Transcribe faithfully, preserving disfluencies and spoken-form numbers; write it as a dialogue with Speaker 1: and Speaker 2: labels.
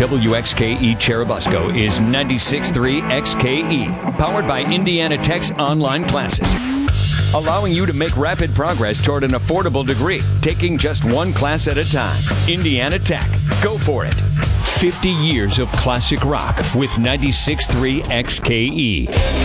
Speaker 1: W X K E Cherubusco is ninety-six point three X K E, powered by Indiana Tech's online classes, allowing you to make rapid progress toward an affordable degree, taking just one class at a time. Indiana Tech. Go for it. fifty years of classic rock with ninety-six point three X K E.